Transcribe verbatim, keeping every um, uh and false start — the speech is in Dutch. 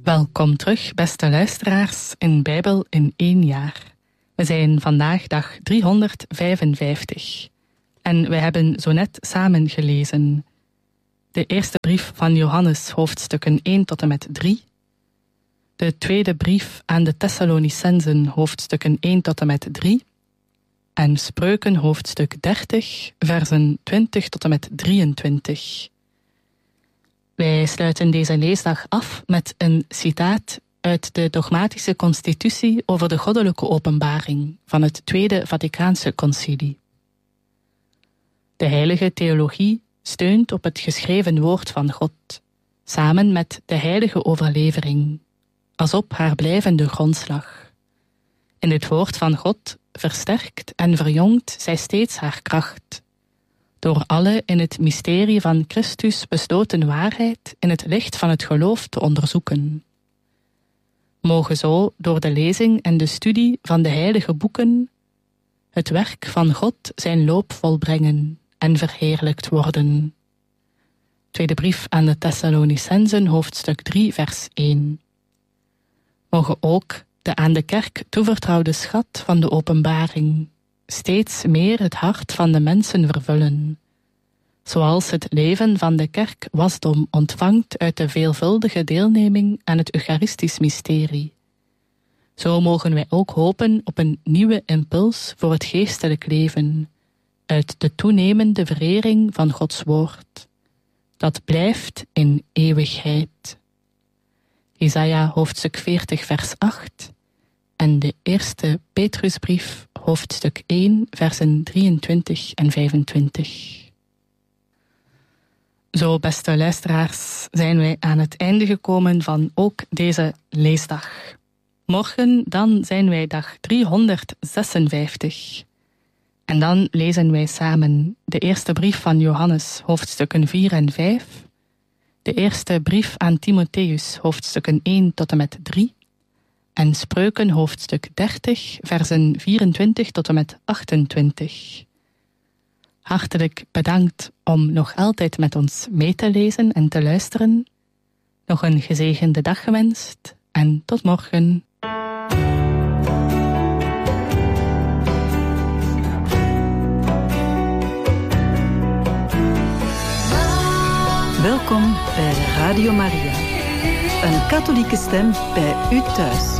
Welkom terug, beste luisteraars, in Bijbel in één jaar. We zijn vandaag dag driehonderdvijfenvijftig. En we hebben zo net samen gelezen de eerste brief van Johannes, hoofdstukken één tot en met drie. De tweede brief aan de Thessalonicenzen, hoofdstukken één tot en met drie. En Spreuken, hoofdstuk dertig, versen twintig tot en met drieëntwintig. Wij sluiten deze leesdag af met een citaat uit de dogmatische constitutie over de goddelijke openbaring van het Tweede Vaticaanse Concilie. De heilige theologie steunt op het geschreven woord van God, samen met de heilige overlevering, als op haar blijvende grondslag. In het woord van God versterkt en verjongt zij steeds haar kracht, door alle in het mysterie van Christus besloten waarheid in het licht van het geloof te onderzoeken. Mogen zo door de lezing en de studie van de heilige boeken het werk van God zijn loop volbrengen en verheerlijkt worden. Tweede brief aan de Thessalonicenzen, hoofdstuk drie, vers één. Mogen ook de aan de kerk toevertrouwde schat van de openbaring steeds meer het hart van de mensen vervullen, zoals het leven van de kerk wasdom ontvangt uit de veelvuldige deelneming aan het Eucharistisch mysterie. Zo mogen wij ook hopen op een nieuwe impuls voor het geestelijk leven, uit de toenemende verering van Gods woord, dat blijft in eeuwigheid. Jesaja hoofdstuk veertig vers acht en de eerste Petrusbrief hoofdstuk één versen drieëntwintig en vijfentwintig. Zo, beste luisteraars, zijn wij aan het einde gekomen van ook deze leesdag. Morgen dan zijn wij dag driehonderdzesenvijftig. En dan lezen wij samen de eerste brief van Johannes, hoofdstukken vier en vijf, de eerste brief aan Timotheus, hoofdstukken één tot en met drie, en Spreuken, hoofdstuk dertig, versen vierentwintig tot en met achtentwintig. Hartelijk bedankt om nog altijd met ons mee te lezen en te luisteren. Nog een gezegende dag gewenst en tot morgen. Welkom bij Radio Maria, een katholieke stem bij u thuis.